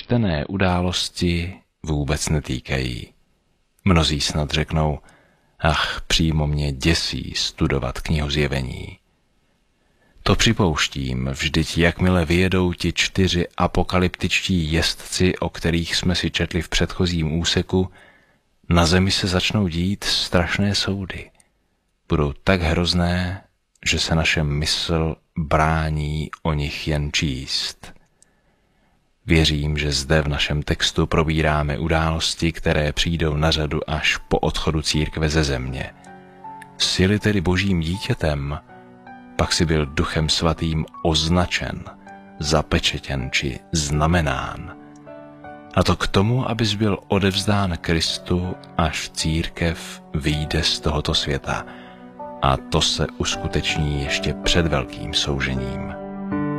čtené události vůbec netýkají. Mnozí snad řeknou, ach, přímo mě děsí studovat knihu Zjevení. To připouštím, vždyť jakmile vyjedou ti 4 apokalyptičtí jezdci, o kterých jsme si četli v předchozím úseku, na zemi se začnou dít strašné soudy. Budou tak hrozné, že se naše mysl brání o nich jen číst. Věřím, že zde v našem textu probíráme události, které přijdou na řadu až po odchodu církve ze země. Jsi-li tedy Božím dítětem, pak si byl Duchem Svatým označen, zapečetěn či znamenán. A to k tomu, abys byl odevzdán Kristu, až církev vyjde z tohoto světa. A to se uskuteční ještě před velkým soužením.